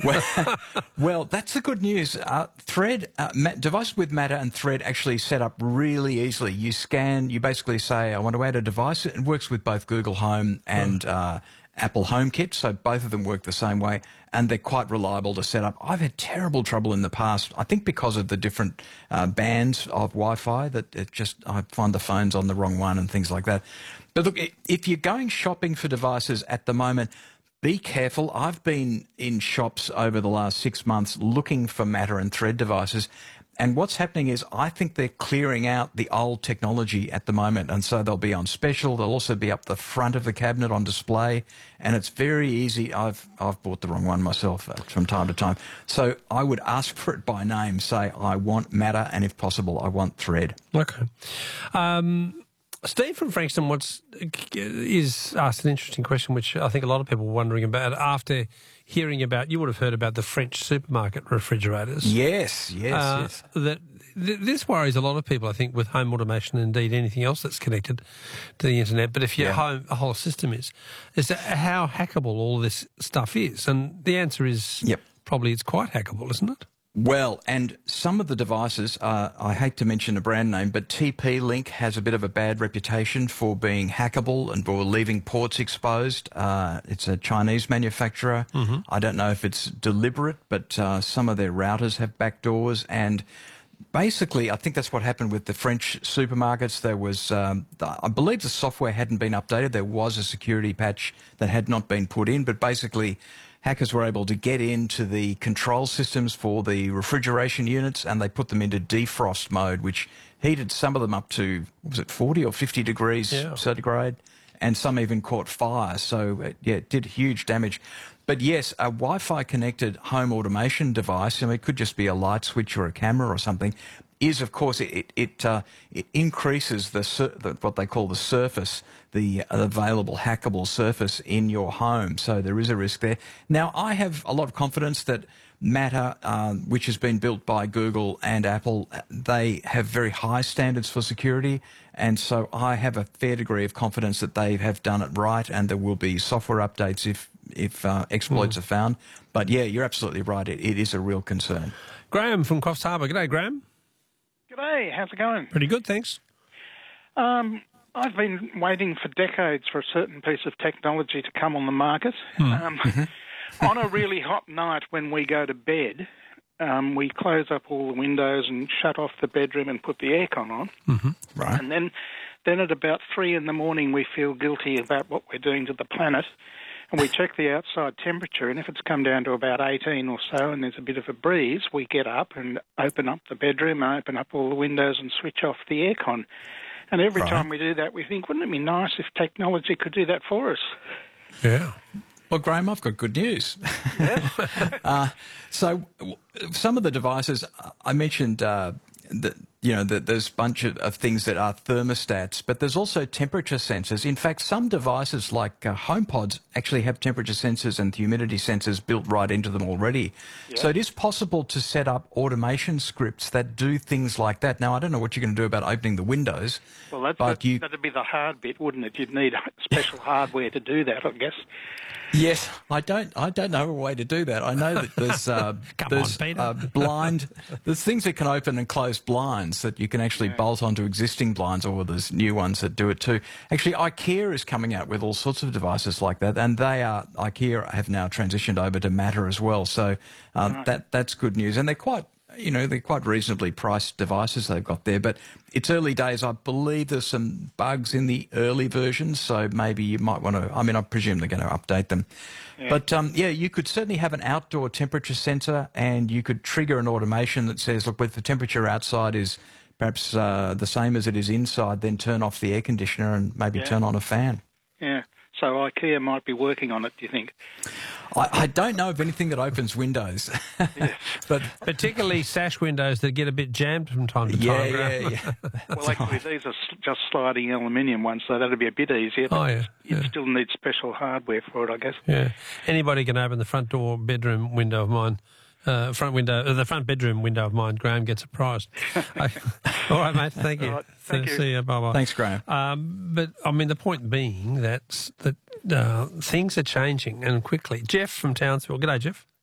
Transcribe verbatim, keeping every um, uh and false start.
well, well, that's the good news. Uh, Thread, uh, Ma- devices with Matter and Thread actually set up really easily. You scan, you basically say, I want to add a device. It works with both Google Home and uh, Apple HomeKit, so both of them work the same way, and they're quite reliable to set up. I've had terrible trouble in the past, I think because of the different uh, bands of Wi-Fi, that it just, I find the phone's on the wrong one and things like that. But look, if you're going shopping for devices at the moment, be careful. I've been in shops over the last six months looking for Matter and Thread devices, and what's happening is I think they're clearing out the old technology at the moment, and so they'll be on special. They'll also be up the front of the cabinet on display, and it's very easy. I've I've bought the wrong one myself uh, from time to time. So I would ask for it by name. Say, I want Matter, and if possible, I want Thread. Okay. Um, Steve from Frankston wants, is asked an interesting question, which I think a lot of people are wondering about after hearing about, you would have heard about the French supermarket refrigerators. Yes, yes, uh, yes. That th- this worries a lot of people, I think, with home automation and indeed anything else that's connected to the internet. But if your Yeah. home, a whole system is, is that how hackable all this stuff is? And the answer is Yep. probably it's quite hackable, isn't it? Well, and some of the devices, uh, I hate to mention a brand name, but T P-Link has a bit of a bad reputation for being hackable and for leaving ports exposed. Uh, it's a Chinese manufacturer. Mm-hmm. I don't know if it's deliberate, but uh, some of their routers have backdoors, and basically, I think that's what happened with the French supermarkets. There was, um, I believe the software hadn't been updated. There was a security patch that had not been put in, but basically hackers were able to get into the control systems for the refrigeration units, and they put them into defrost mode, which heated some of them up to, what was it, forty or fifty degrees Yeah. centigrade, and some even caught fire. So, it, yeah, it did huge damage. But yes, a Wi-Fi connected home automation device, I mean, it could just be a light switch or a camera or something, is, of course, it it, uh, it increases the, sur- the what they call the surface, the available hackable surface in your home. So there is a risk there. Now, I have a lot of confidence that Matter, uh, which has been built by Google and Apple, they have very high standards for security, and so I have a fair degree of confidence that they have done it right, and there will be software updates if if uh, exploits mm. are found. But yeah, you're absolutely right. It, it is a real concern. Graham from Coffs Harbour. G'day, Graham. G'day, how's it going? Pretty good, thanks. Um, I've been waiting for decades for a certain piece of technology to come on the market. Mm. Um, mm-hmm. On a really hot night when we go to bed, um, we close up all the windows and shut off the bedroom and put the aircon on. Mm-hmm. Right. And then, then at about three in the morning, we feel guilty about what we're doing to the planet. And we check the outside temperature, and if it's come down to about eighteen or so and there's a bit of a breeze, we get up and open up the bedroom, open up all the windows and switch off the aircon. And every right. time we do that, we think, wouldn't it be nice if technology could do that for us? Yeah. Well, Graham, I've got good news. Yeah. uh, so some of the devices, I mentioned uh, that, you know, that there's a bunch of, of things that are thermostats, but there's also temperature sensors. In fact, some devices like uh, HomePods actually have temperature sensors and humidity sensors built right into them already. Yeah. So it is possible to set up automation scripts that do things like that. Now, I don't know what you're going to do about opening the windows. Well, that's, but that, you... that'd be the hard bit, wouldn't it? You'd need special hardware to do that, I guess. Yes, I don't. I don't know a way to do that. I know that there's uh, there's on, uh, blind. There's things that can open and close blinds that you can actually yeah. bolt onto existing blinds, or there's new ones that do it too. Actually, IKEA is coming out with all sorts of devices like that, and they are IKEA have now transitioned over to Matter as well. So uh, right. that that's good news, and they're quite. You know, they're quite reasonably priced devices they've got there, but it's early days. I believe there's some bugs in the early versions, so maybe you might want to, I mean, I presume they're going to update them. Yeah. But, um, yeah, you could certainly have an outdoor temperature sensor, and you could trigger an automation that says, look, if the temperature outside is perhaps uh, the same as it is inside, then turn off the air conditioner and maybe yeah. turn on a fan. Yeah. So IKEA might be working on it, do you think? I, I don't know of anything that opens windows. Yes. But particularly sash windows that get a bit jammed from time to yeah, time. Yeah, yeah, Well, actually, right. these are just sliding aluminium ones, so that'd be a bit easier. But oh, yeah. You'd yeah. still need special hardware for it, I guess. Yeah. Anybody can open the front door bedroom window of mine. Uh, front window, uh, the front bedroom window of mine. Graham gets a prize. Okay. All right, mate. Thank you. All right, thank See, you. see you. Bye bye. Thanks, Graham. Um, but I mean, the point being that that uh, things are changing and quickly. Jeff from Townsville. G'day, Jeff.